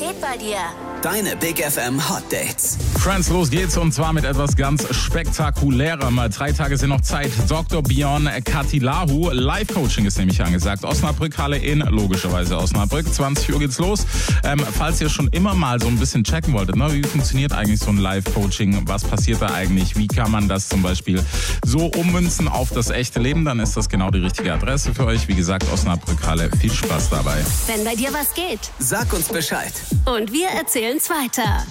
geht bei dir? Deine Big FM Hot Dates. Friends, los geht's und zwar mit etwas ganz Spektakulärem. 3 Tage sind noch Zeit. Dr. Björn Katilahu. Live-Coaching ist nämlich angesagt. Osnabrück-Halle in, logischerweise Osnabrück. 20 Uhr geht's los. Falls ihr schon immer mal so ein bisschen checken wolltet, ne, wie funktioniert eigentlich so ein Live-Coaching? Was passiert da eigentlich? Wie kann man das zum Beispiel so ummünzen auf das echte Leben? Dann ist das genau die richtige Adresse für euch. Wie gesagt, Osnabrück-Halle. Viel Spaß dabei. Wenn bei dir was geht. Sag uns Bescheid. Und wir erzählen's weiter.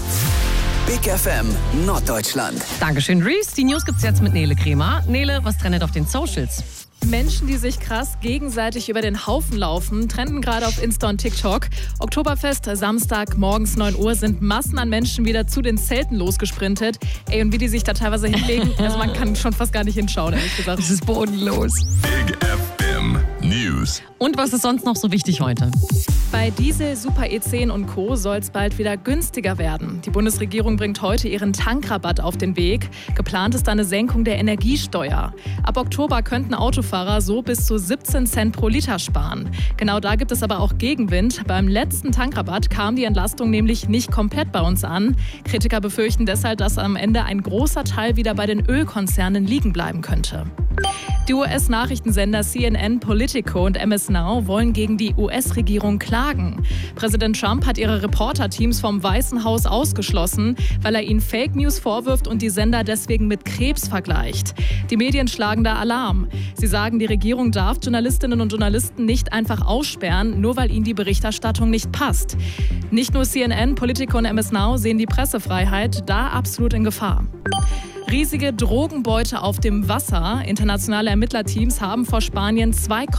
Big FM Norddeutschland. Dankeschön, Reese. Die News gibt's jetzt mit Nele Kremer. Nele, was trendet auf den Socials? Menschen, die sich krass gegenseitig über den Haufen laufen, trenden gerade auf Insta und TikTok. Oktoberfest, Samstag, morgens 9 Uhr sind Massen an Menschen wieder zu den Zelten losgesprintet. Ey, und wie die sich da teilweise hinlegen, also man kann schon fast gar nicht hinschauen, ehrlich gesagt. Das ist bodenlos. Big FM News. Und was ist sonst noch so wichtig heute? Bei Diesel, Super E10 und Co. soll es bald wieder günstiger werden. Die Bundesregierung bringt heute ihren Tankrabatt auf den Weg. Geplant ist eine Senkung der Energiesteuer. Ab Oktober könnten Autofahrer so bis zu 17 Cent pro Liter sparen. Genau da gibt es aber auch Gegenwind. Beim letzten Tankrabatt kam die Entlastung nämlich nicht komplett bei uns an. Kritiker befürchten deshalb, dass am Ende ein großer Teil wieder bei den Ölkonzernen liegen bleiben könnte. Die US-Nachrichtensender CNN, Politico und MS Now wollen gegen die US-Regierung klagen. Präsident Trump hat ihre Reporterteams vom Weißen Haus ausgeschlossen, weil er ihnen Fake News vorwirft und die Sender deswegen mit Krebs vergleicht. Die Medien schlagen da Alarm. Sie sagen, die Regierung darf Journalistinnen und Journalisten nicht einfach aussperren, nur weil ihnen die Berichterstattung nicht passt. Nicht nur CNN, Politico und MS Now sehen die Pressefreiheit da absolut in Gefahr. Riesige Drogenbeute auf dem Wasser. Internationale Ermittlerteams haben vor Spanien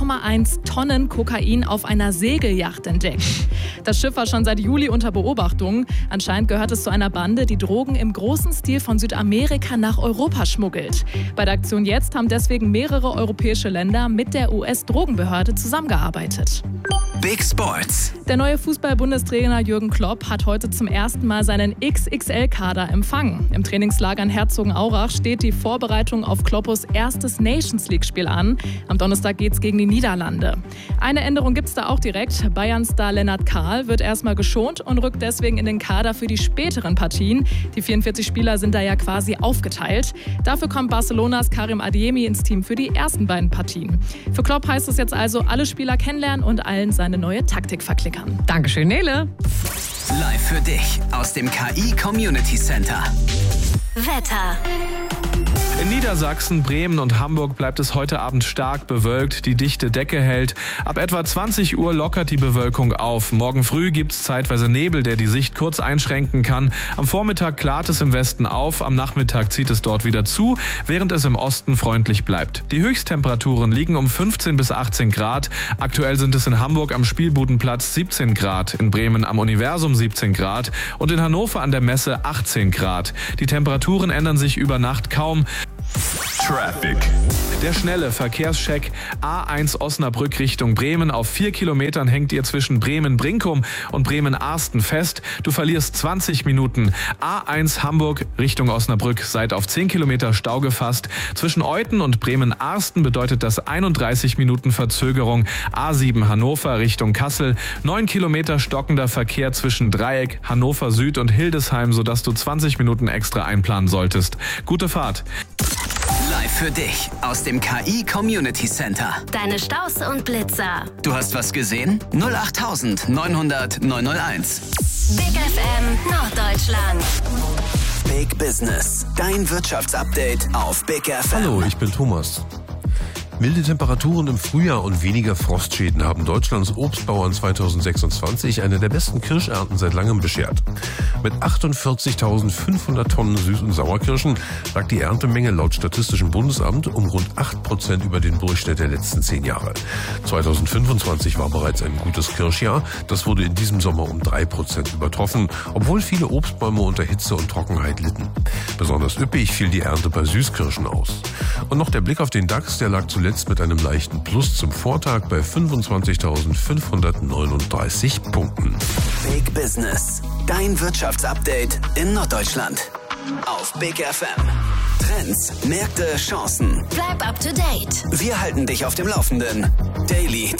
2,1 Tonnen Kokain auf einer Segelyacht entdeckt. Das Schiff war schon seit Juli unter Beobachtung. Anscheinend gehört es zu einer Bande, die Drogen im großen Stil von Südamerika nach Europa schmuggelt. Bei der Aktion Jetzt haben deswegen mehrere europäische Länder mit der US-Drogenbehörde zusammengearbeitet. Big Sports. Der neue Fußball-Bundestrainer Jürgen Klopp hat heute zum ersten Mal seinen XXL-Kader empfangen. Im Trainingslager in Herzogenaurach steht die Vorbereitung auf Kloppos erstes Nations-League-Spiel an. Am Donnerstag geht's gegen die Niederlande. Eine Änderung gibt's da auch direkt. Bayern-Star Lennart Kahl wird erstmal geschont und rückt deswegen in den Kader für die späteren Partien. Die 44 Spieler sind da ja quasi aufgeteilt. Dafür kommt Barcelonas Karim Adeyemi ins Team für die ersten beiden Partien. Für Klopp heißt es jetzt also, alle Spieler kennenlernen und allen seine neue Taktik verklickern. Dankeschön, Nele. Live für dich aus dem KI Community Center. Wetter. In Niedersachsen, Bremen und Hamburg bleibt es heute Abend stark bewölkt. Die dichte Decke hält. Ab etwa 20 Uhr lockert die Bewölkung auf. Morgen früh gibt es zeitweise Nebel, der die Sicht kurz einschränken kann. Am Vormittag klart es im Westen auf. Am Nachmittag zieht es dort wieder zu, während es im Osten freundlich bleibt. Die Höchsttemperaturen liegen um 15 bis 18 Grad. Aktuell sind es in Hamburg am Spielbudenplatz 17 Grad, in Bremen am Universum 17 Grad und in Hannover an der Messe 18 Grad. Die Temperaturen ändern sich über Nacht kaum. Traffic. Der schnelle Verkehrscheck A1 Osnabrück Richtung Bremen. Auf 4 Kilometern hängt ihr zwischen Bremen-Brinkum und Bremen-Arsten fest. Du verlierst 20 Minuten. A1 Hamburg Richtung Osnabrück. Seid auf 10 Kilometer Stau gefasst. Zwischen Euthen und Bremen-Arsten bedeutet das 31 Minuten Verzögerung. A7 Hannover Richtung Kassel. 9 Kilometer stockender Verkehr zwischen Dreieck, Hannover Süd und Hildesheim, sodass du 20 Minuten extra einplanen solltest. Gute Fahrt. Live für dich aus dem KI Community Center. Deine Staus und Blitzer. Du hast was gesehen? 08000 900 901. Big FM Norddeutschland. Big Business. Dein Wirtschaftsupdate auf Big FM. Hallo, ich bin Thomas. Milde Temperaturen im Frühjahr und weniger Frostschäden haben Deutschlands Obstbauern 2026 eine der besten Kirschernten seit langem beschert. Mit 48.500 Tonnen Süß- und Sauerkirschen lag die Erntemenge laut Statistischem Bundesamt um rund 8% über den Durchschnitt der letzten 10 Jahre. 2025 war bereits ein gutes Kirschjahr. Das wurde in diesem Sommer um 3% übertroffen, obwohl viele Obstbäume unter Hitze und Trockenheit litten. Besonders üppig fiel die Ernte bei Süßkirschen aus. Und noch der Blick auf den DAX, der lag zuletzt mit einem leichten Plus zum Vortag bei 25.539 Punkten. Big Business. Dein Wirtschaftsupdate in Norddeutschland. Auf Big FM. Trends, Märkte, Chancen. Bleib up to date. Wir halten dich auf dem Laufenden. Daily